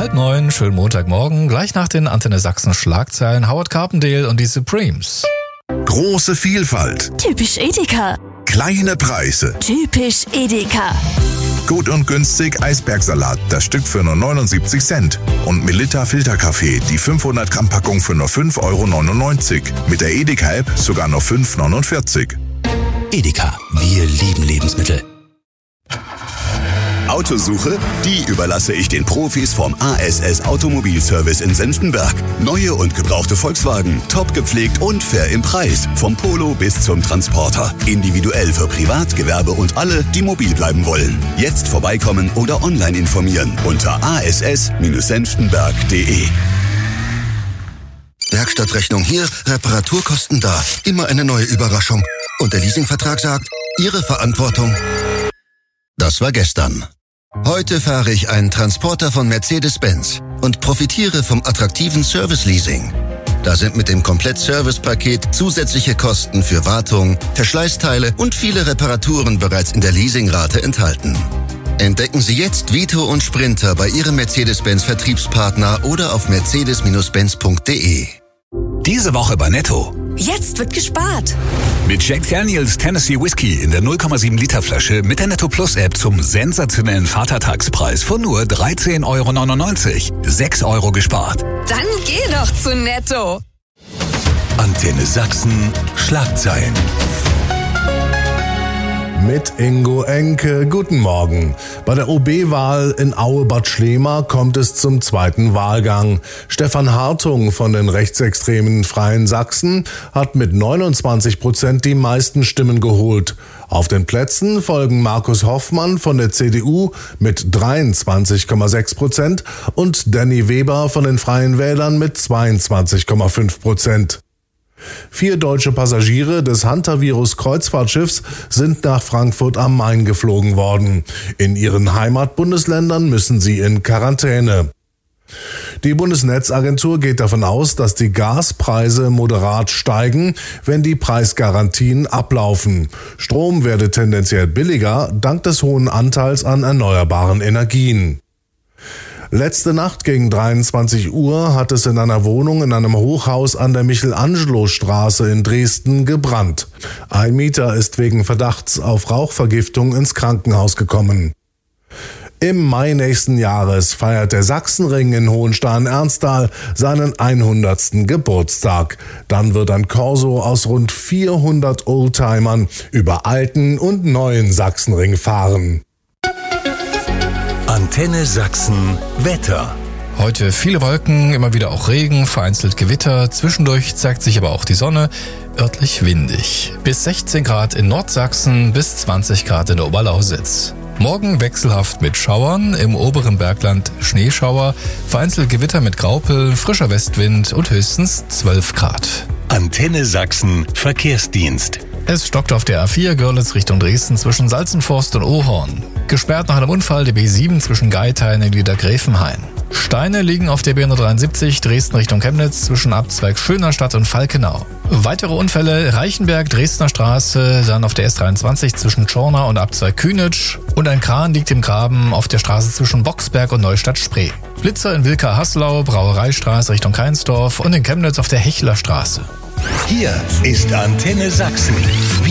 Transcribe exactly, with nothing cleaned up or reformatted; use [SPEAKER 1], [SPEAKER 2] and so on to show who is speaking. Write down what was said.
[SPEAKER 1] Halb neun, schönen Montagmorgen, gleich nach den Antenne Sachsen Schlagzeilen Howard Carpendale und die Supremes.
[SPEAKER 2] Große Vielfalt.
[SPEAKER 3] Typisch Edeka.
[SPEAKER 2] Kleine Preise.
[SPEAKER 3] Typisch Edeka.
[SPEAKER 2] Gut und günstig Eisbergsalat, das Stück für nur neunundsiebzig Cent. Und Melitta Filterkaffee, die fünfhundert Gramm Packung für nur fünf Euro neunundneunzig. Mit der Edeka-App sogar nur fünf Euro neunundvierzig.
[SPEAKER 4] Edeka, wir lieben Lebensmittel.
[SPEAKER 5] Autosuche? Die überlasse ich den Profis vom A S S Automobilservice in Senftenberg. Neue und gebrauchte Volkswagen, top gepflegt und fair im Preis. Vom Polo bis zum Transporter. Individuell für Privat, Gewerbe und alle, die mobil bleiben wollen. Jetzt vorbeikommen oder online informieren unter a s s senftenberg punkt d e.
[SPEAKER 6] Werkstattrechnung hier, Reparaturkosten da. Immer eine neue Überraschung. Und der Leasingvertrag sagt, Ihre Verantwortung. Das war gestern. Heute fahre ich einen Transporter von Mercedes-Benz und profitiere vom attraktiven Service-Leasing. Da sind mit dem Komplett-Service-Paket zusätzliche Kosten für Wartung, Verschleißteile und viele Reparaturen bereits in der Leasingrate enthalten. Entdecken Sie jetzt Vito und Sprinter bei Ihrem Mercedes-Benz-Vertriebspartner oder auf mercedes benz punkt d e.
[SPEAKER 4] Diese Woche bei Netto.
[SPEAKER 3] Jetzt wird gespart.
[SPEAKER 4] Mit Jack Daniels Tennessee Whiskey in der null Komma sieben Liter Flasche mit der Netto Plus App zum sensationellen Vatertagspreis von nur dreizehn Euro neunundneunzig. sechs Euro gespart.
[SPEAKER 3] Dann geh doch zu Netto.
[SPEAKER 4] Antenne Sachsen Schlagzeilen.
[SPEAKER 7] Mit Ingo Enke, guten Morgen. Bei der O B-Wahl in Aue-Bad Schlema kommt es zum zweiten Wahlgang. Stefan Hartung von den rechtsextremen Freien Sachsen hat mit neunundzwanzig Prozent die meisten Stimmen geholt. Auf den Plätzen folgen Markus Hoffmann von der C D U mit dreiundzwanzig Komma sechs Prozent und Danny Weber von den Freien Wählern mit zweiundzwanzig Komma fünf Prozent. Vier deutsche Passagiere des Hantavirus-Kreuzfahrtschiffs sind nach Frankfurt am Main geflogen worden. In ihren Heimatbundesländern müssen sie in Quarantäne. Die Bundesnetzagentur geht davon aus, dass die Gaspreise moderat steigen, wenn die Preisgarantien ablaufen. Strom werde tendenziell billiger, dank des hohen Anteils an erneuerbaren Energien. Letzte Nacht gegen dreiundzwanzig Uhr hat es in einer Wohnung in einem Hochhaus an der Michelangelo-Straße in Dresden gebrannt. Ein Mieter ist wegen Verdachts auf Rauchvergiftung ins Krankenhaus gekommen. Im Mai nächsten Jahres feiert der Sachsenring in Hohenstein-Ernsthal seinen hundertsten Geburtstag. Dann wird ein Corso aus rund vierhundert Oldtimern über alten und neuen Sachsenring fahren.
[SPEAKER 4] Antenne Sachsen Wetter.
[SPEAKER 1] Heute viele Wolken, immer wieder auch Regen, vereinzelt Gewitter. Zwischendurch zeigt sich aber auch die Sonne, örtlich windig. Bis sechzehn Grad in Nordsachsen, bis zwanzig Grad in der Oberlausitz. Morgen wechselhaft mit Schauern, im oberen Bergland Schneeschauer, vereinzelt Gewitter mit Graupel, frischer Westwind und höchstens zwölf Grad.
[SPEAKER 4] Antenne Sachsen Verkehrsdienst.
[SPEAKER 1] Es stockt auf der A vier Görlitz Richtung Dresden zwischen Salzenforst und Ohorn. Gesperrt nach einem Unfall die B sieben zwischen Geithain und Liedergräfenhain. Steine liegen auf der B hundertdreiundsiebzig Dresden Richtung Chemnitz zwischen Abzweig Schönerstadt und Falkenau. Weitere Unfälle Reichenberg Dresdner Straße, dann auf der S dreiundzwanzig zwischen Schorna und Abzweig Kühnitsch und ein Kran liegt im Graben auf der Straße zwischen Boxberg und Neustadt-Spree. Blitzer in Wilka-Haslau, Brauereistraße Richtung Keinsdorf und in Chemnitz auf der Hechlerstraße.
[SPEAKER 4] Hier ist Antenne Sachsen.